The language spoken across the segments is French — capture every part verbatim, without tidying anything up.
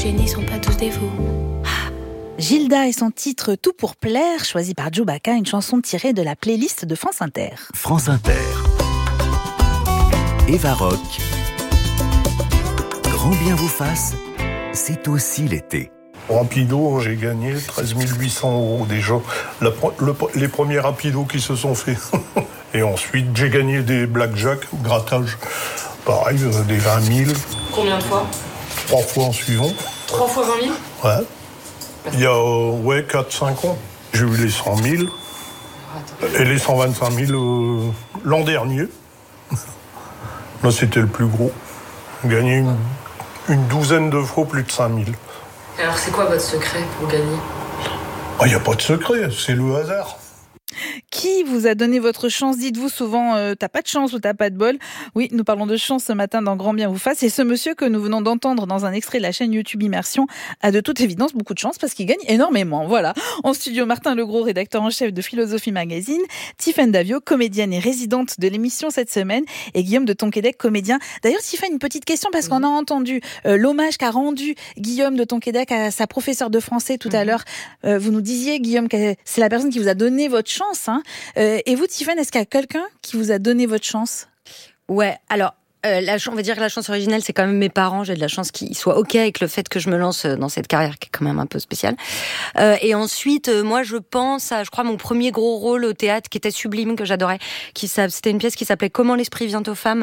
génies sont pas tous des fous. Gilda et son titre Tout pour plaire, choisi par Djoubaka, une chanson tirée de la playlist de France Inter. France Inter. Eva Rock. Grand bien vous fasse, c'est aussi l'été. Rapido, j'ai gagné treize mille huit cents euros déjà. La, le, les premiers rapidos qui se sont faits. Et ensuite, j'ai gagné des blackjack, grattage. Pareil, euh, des vingt mille. Combien de fois ? Trois fois en suivant. Trois fois vingt mille ? Ouais. Il y a euh, ouais, quatre cinq ans, j'ai eu les cent mille. Et les cent vingt-cinq mille euh, l'an dernier. Là, c'était le plus gros. J'ai gagné une, une douzaine de fois plus de cinq mille. Et alors, c'est quoi votre secret pour gagner ? Il n'y a pas de secret, c'est le hasard. Qui vous a donné votre chance ? Dites-vous souvent euh, t'as pas de chance ou t'as pas de bol. Oui, nous parlons de chance ce matin dans Grand bien vous fasse. Et ce monsieur que nous venons d'entendre dans un extrait de la chaîne YouTube Immersion a de toute évidence beaucoup de chance parce qu'il gagne énormément. Voilà. En studio, Martin Legros, rédacteur en chef de Philosophie Magazine, Tiffaine Davio, comédienne et résidente de l'émission cette semaine, et Guillaume de Tonquédec, comédien. D'ailleurs, Tiffaine, une petite question parce qu'on a entendu euh, l'hommage qu'a rendu Guillaume de Tonquédec à sa professeure de français tout à l'heure. Euh, vous nous disiez, Guillaume, que c'est la personne qui vous a donné votre chance. Hein. Euh, et vous, Tiffaine, est-ce qu'il y a quelqu'un qui vous a donné votre chance ? Ouais, alors... Euh, la, on va dire que la chance originelle, c'est quand même mes parents. J'ai de la chance qu'ils soient OK avec le fait que je me lance dans cette carrière qui est quand même un peu spéciale. Euh, et ensuite, euh, moi, je pense à, je crois, mon premier gros rôle au théâtre qui était sublime, que j'adorais. Qui, c'était une pièce qui s'appelait Comment l'esprit vient aux femmes,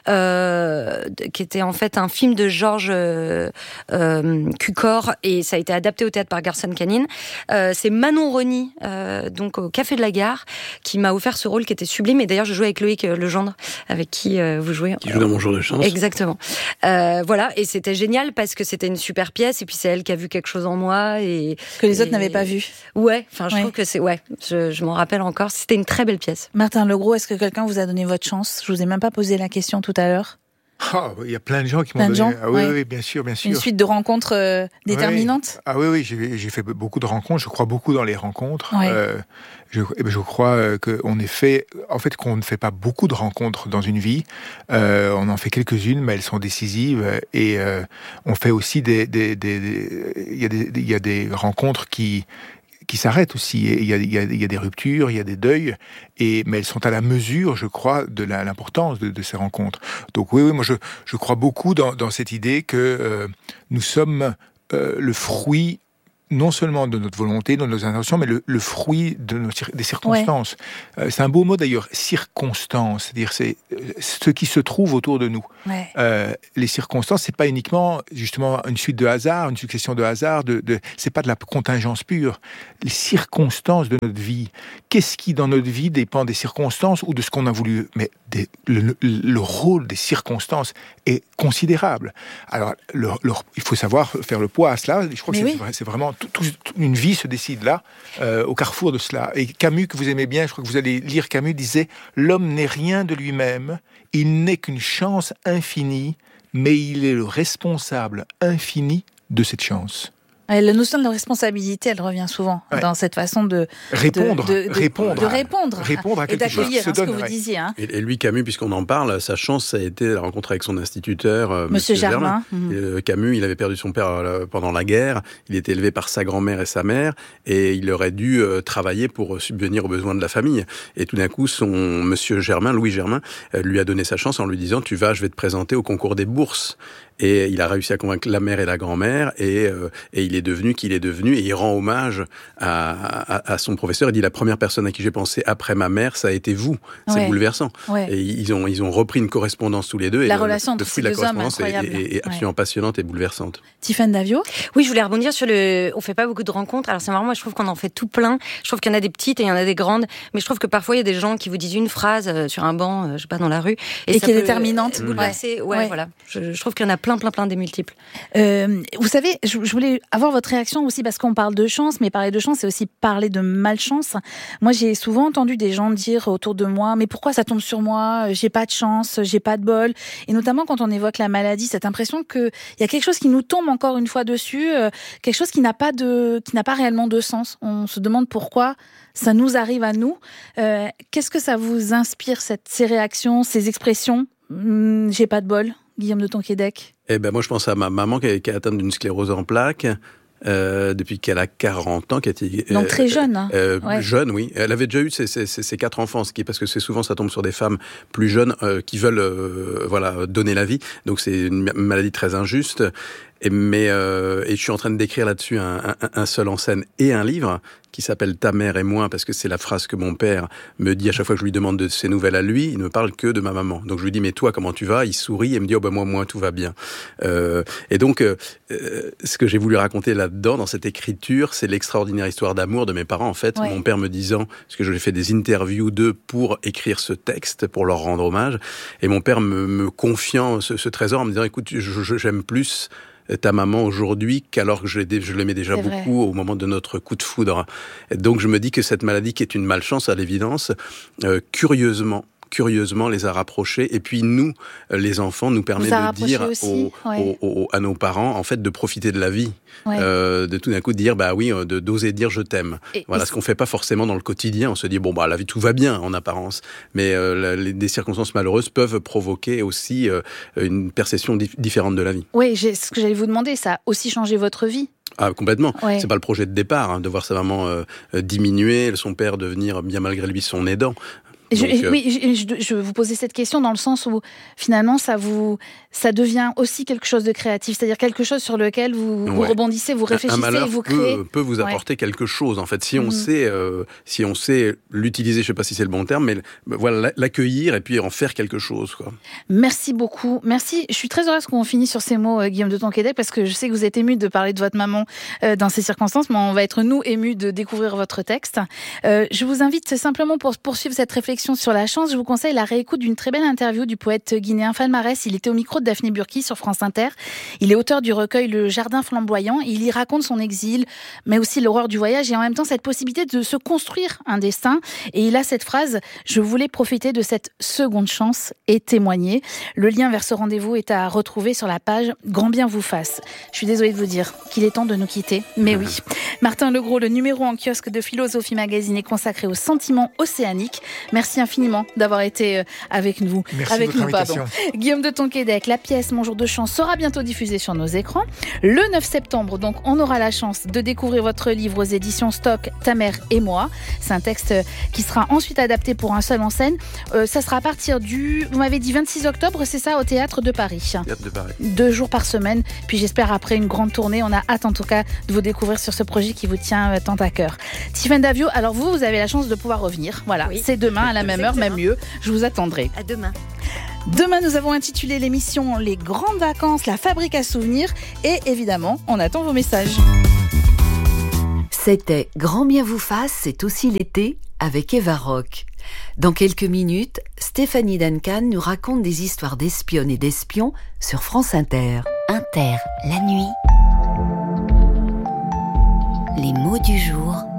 euh, qui était en fait un film de Georges euh, euh, Cukor, et ça a été adapté au théâtre par Garson Kanin. Euh, c'est Manon Rony, euh, donc au Café de la Gare, qui m'a offert ce rôle qui était sublime. Et d'ailleurs, je jouais avec Loïc Legendre, avec qui euh, vous jouez. Qui joue dans Mon jour de chance. Exactement. Euh, voilà, et c'était génial parce que c'était une super pièce, et puis c'est elle qui a vu quelque chose en moi et que les et... autres n'avaient pas vu. Ouais, enfin je ouais. trouve que c'est ouais, je, je m'en rappelle encore. C'était une très belle pièce. Martin Legros, est-ce que quelqu'un vous a donné votre chance ? Je vous ai même pas posé la question tout à l'heure. Ah, il y a plein de gens qui plein m'ont donné. Gens, ah oui, ouais. oui, bien sûr, bien sûr. Une suite de rencontres euh, déterminantes. Oui. Ah oui, oui, j'ai, j'ai fait beaucoup de rencontres. Je crois beaucoup dans les rencontres. Ouais. Euh, je, je crois qu'on est fait, en fait, qu'on ne fait pas beaucoup de rencontres dans une vie. Euh, on en fait quelques-unes, mais elles sont décisives. Et euh, on fait aussi des, des, des, des, il y a des, il y a des rencontres qui qui s'arrêtent aussi. Il y, a, il, y a, il y a des ruptures, il y a des deuils, et, mais elles sont à la mesure, je crois, de la, l'importance de, de ces rencontres. Donc oui, oui, moi je, je crois beaucoup dans, dans cette idée que euh, nous sommes euh, le fruit non seulement de notre volonté, de nos intentions, mais le, le fruit de nos, des circonstances. Ouais. Euh, c'est un beau mot d'ailleurs, circonstances, c'est-à-dire c'est euh, ce qui se trouve autour de nous. Ouais. Euh, les circonstances, c'est pas uniquement justement une suite de hasards, une succession de hasards, de, de, c'est pas de la contingence pure. Les circonstances de notre vie, qu'est-ce qui dans notre vie dépend des circonstances ou de ce qu'on a voulu, mais des, le, le, le rôle des circonstances est considérable. Alors, le, le, il faut savoir faire le poids à cela. Je crois mais que oui. c'est, c'est vraiment tout, tout, une vie se décide là, euh, au carrefour de cela. Et Camus, que vous aimez bien, je crois que vous allez lire Camus, disait « L'homme n'est rien de lui-même, il n'est qu'une chance infinie, mais il est le responsable infini de cette chance. » La notion de responsabilité, elle revient souvent ouais. dans cette façon de répondre, de, de, de, répondre, de répondre, répondre à quelque et d'accueillir chose. Hein, ce que vous ouais. disiez. Hein. Et, et lui, Camus, puisqu'on en parle, sa chance, ça a été la rencontre avec son instituteur, euh, Monsieur, Monsieur Germain. Germain. Mmh. Et, Camus, il avait perdu son père euh, pendant la guerre. Il était élevé par sa grand-mère et sa mère, et il aurait dû euh, travailler pour subvenir aux besoins de la famille. Et tout d'un coup, son Monsieur Germain, Louis Germain, euh, lui a donné sa chance en lui disant « Tu vas, je vais te présenter au concours des bourses ». Et il a réussi à convaincre la mère et la grand-mère, et, euh, et il est devenu qui il est devenu, et il rend hommage à, à, à son professeur. Il dit, la première personne à qui j'ai pensé après ma mère, ça a été vous. C'est ouais. bouleversant. Ouais. Et ils ont, ils ont repris une correspondance tous les deux. La et relation le, entre le ces de la deux hommes correspondance incroyable. est, est, est absolument ouais. passionnante et bouleversante. Tiffaine Davio ? Oui, je voulais rebondir sur le... On fait pas beaucoup de rencontres. Alors c'est marrant, moi je trouve qu'on en fait tout plein. Je trouve qu'il y en a des petites et il y en a des grandes. Mais je trouve que parfois il y a des gens qui vous disent une phrase euh, sur un banc, euh, je sais pas, dans la rue. Et, et qui est déterminante. Bouleverser. Ouais, ouais, voilà. Je, je trouve qu'il y en a plein, plein, plein des multiples. Euh, vous savez, je, je voulais avoir votre réaction aussi parce qu'on parle de chance, mais parler de chance, c'est aussi parler de malchance. Moi, j'ai souvent entendu des gens dire autour de moi, mais pourquoi ça tombe sur moi ? J'ai pas de chance, j'ai pas de bol. Et notamment quand on évoque la maladie, cette impression qu'il y a quelque chose qui nous tombe encore une fois dessus, euh, quelque chose qui n'a pas de, qui n'a pas réellement de sens. On se demande pourquoi ça nous arrive à nous. Euh, qu'est-ce que ça vous inspire, cette, ces réactions, ces expressions ? Hum, j'ai pas de bol. Guillaume de Tonquédec? Eh ben moi, je pense à ma maman qui est, qui est atteinte d'une sclérose en plaques. Euh, depuis qu'elle a quarante ans, qui était, donc très jeune. Hein. Euh, ouais. Jeune, oui. Elle avait déjà eu ses, ses, ses, ses quatre enfants, ce qui est parce que c'est souvent ça tombe sur des femmes plus jeunes euh, qui veulent, euh, voilà, donner la vie. Donc c'est une maladie très injuste. Et, mais euh, et je suis en train de décrire là-dessus un, un, un seul en scène et un livre qui s'appelle Ta mère et moi, parce que c'est la phrase que mon père me dit à chaque fois que je lui demande de ses nouvelles à lui. Il ne me parle que de ma maman. Donc je lui dis mais toi comment tu vas? Il sourit et me dit oh ben moi moi tout va bien. Euh, et donc euh, ce que j'ai voulu raconter là-dedans dans cette écriture, c'est l'extraordinaire histoire d'amour de mes parents en fait. Ouais. Mon père me disant, parce que j'ai fait des interviews d'eux pour écrire ce texte pour leur rendre hommage, et mon père me, me confiant ce, ce trésor en me disant écoute je, je, j'aime plus ta maman aujourd'hui qu'alors que je, je l'aimais déjà c'est beaucoup vrai. Au moment de notre coup de foudre. Et donc je me dis que cette maladie qui est une malchance à l'évidence, euh, curieusement, curieusement les a rapprochés, et puis nous, les enfants, nous permet de dire aux, ouais. aux, aux, à nos parents, en fait, de profiter de la vie, ouais. euh, de tout d'un coup dire, bah oui, de d'oser dire je t'aime. Et, voilà, et ce qu'on fait pas forcément dans le quotidien. On se dit bon bah la vie tout va bien en apparence, mais euh, la, les, des circonstances malheureuses peuvent provoquer aussi euh, une perception dif- différente de la vie. Oui, j'ai, ce que j'allais vous demander, ça a aussi changé votre vie. Ah, complètement. Ouais. C'est pas le projet de départ, hein, de voir sa maman euh, diminuer, son père devenir, bien malgré lui, son aidant. Je, Donc, euh... oui, je, je vous posais cette question dans le sens où finalement ça vous, ça devient aussi quelque chose de créatif, c'est-à-dire quelque chose sur lequel vous, ouais. vous rebondissez, vous réfléchissez, un malheur et vous créez. Peut, peut vous apporter ouais. quelque chose en fait, si on mmh. sait, euh, si on sait l'utiliser, je sais pas si c'est le bon terme, mais voilà, l'accueillir et puis en faire quelque chose, quoi. Merci beaucoup, merci. Je suis très heureuse qu'on finisse sur ces mots, euh, Guillaume de Tonquédec, parce que je sais que vous êtes ému de parler de votre maman euh, dans ces circonstances, mais on va être nous émus de découvrir votre texte. Euh, je vous invite simplement pour poursuivre cette réflexion sur la chance, je vous conseille la réécoute d'une très belle interview du poète guinéen Falmarès. Il était au micro de Daphné Burki sur France Inter. Il est auteur du recueil Le Jardin flamboyant. Il y raconte son exil, mais aussi l'horreur du voyage et en même temps cette possibilité de se construire un destin. Et il a cette phrase « Je voulais profiter de cette seconde chance et témoigner ». Le lien vers ce rendez-vous est à retrouver sur la page « Grand bien vous fasse ». Je suis désolée de vous dire qu'il est temps de nous quitter, mais oui. Martin Legros, le numéro en kiosque de Philosophie Magazine est consacré aux sentiments océaniques. Merci infiniment d'avoir été avec nous. Merci avec de votre nous, pardon. Guillaume de Tonquédec, la pièce Mon jour de chance sera bientôt diffusée sur nos écrans. Le neuf septembre, donc, on aura la chance de découvrir votre livre aux éditions Stock, Ta mère et moi. C'est un texte qui sera ensuite adapté pour un seul en scène. Euh, ça sera à partir du, vous m'avez dit vingt-six octobre, c'est ça, au Théâtre de Paris. Théâtre de Paris. Deux jours par semaine. Puis j'espère après une grande tournée. On a hâte en tout cas de vous découvrir sur ce projet qui vous tient tant à cœur. Tiffaine Davio, alors vous, vous avez la chance de pouvoir revenir. Voilà, oui. C'est demain à la même heure, même lieu. Je vous attendrai. À demain. Demain, nous avons intitulé l'émission Les grandes vacances, la fabrique à souvenirs. Et évidemment, on attend vos messages. C'était Grand bien vous fasse, c'est aussi l'été avec Eva Rock. Dans quelques minutes, Stéphanie Duncan nous raconte des histoires d'espionnes et d'espions sur France Inter. Inter, la nuit. Les mots du jour.